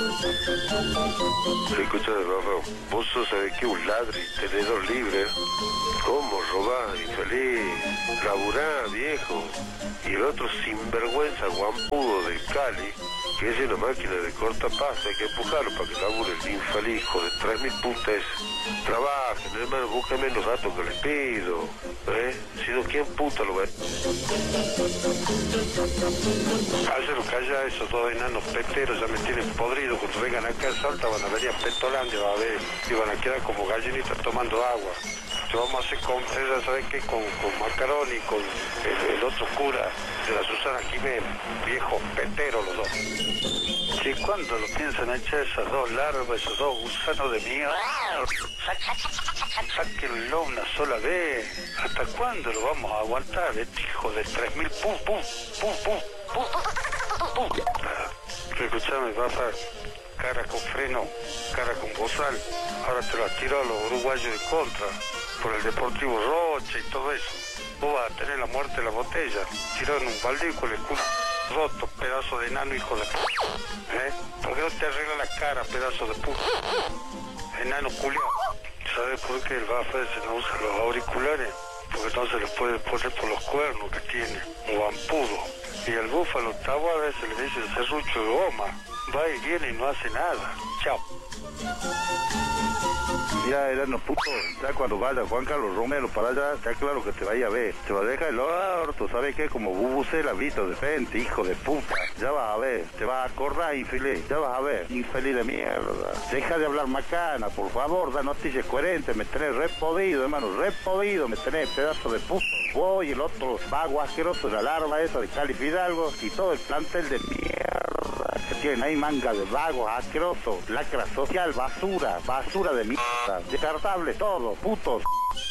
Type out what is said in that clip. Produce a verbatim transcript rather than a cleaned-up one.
Escucha, Rafa, vos sos, ¿sabés qué? Un ladri, tenedor libre. ¿Cómo robás, infeliz? Laburá, viejo. Y el otro sinvergüenza, guampudo del Cali, que es una máquina de corta pasta, hay que empujarlo para que labure el infeliz, hijo de tres mil putas. Trabajen, hermano, búsquenme los datos que les pido, ¿eh? Si no, ¿quién puta lo ve? Cállalo, calla, esos dos enanos peteros ya me tienen podrido. Cuando vengan acá a Salta van a venir a Petolandia, va a ver, y van a quedar como gallinitas tomando agua. Te vamos a hacer con, ya sabes qué, con, con Macaroni, con el, el otro cura de la Susana Jiménez, viejo petero los dos. ¿Y cuándo lo piensan echar esas dos larvas, esos dos gusanos de mierda? Sáquenlo una sola vez. ¿Hasta cuándo lo vamos a aguantar, este hijo de tres mil pum, pum, pum, pum, pum, pum? Escuchame, Rafa, cara con freno, cara con bozal. Ahora te lo tiro a los uruguayos de contra, por el Deportivo Rocha y todo eso. Vos vas a tener la muerte de la botella, tirado en un baldío con el culo roto, pedazo de enano, hijo de p***. ¿Eh? ¿Por qué no te arregla la cara, pedazo de p***? Enano culiao. ¿Sabes por qué el Rafa ese no usa los auriculares? Porque no se le puede poner por los cuernos que tiene, un vampudo. Y el búfalo tabo a veces le dice el serrucho de goma. Va y viene y no hace nada. Chao. Ya eran los putos, ya cuando vaya Juan Carlos Romero para allá, ya claro que te vaya a ver. Te va a dejar el orto, ¿sabes qué? Como bubucela visto de frente, hijo de puta. Ya vas a ver, te vas a acordar, infeliz. Ya vas a ver, infeliz de mierda. Deja de hablar macana, por favor, da noticias coherentes. Me tenés re podido, hermano, re podido. Me tenés pedazo de puto. Vos y el otro vago asqueroso de la larva esa de Cali Fidalgo y todo el plantel de mierda que tienen ahí, manga de vagos asquerosos, lacra social, basura, basura de mierda, descartable todo, putos.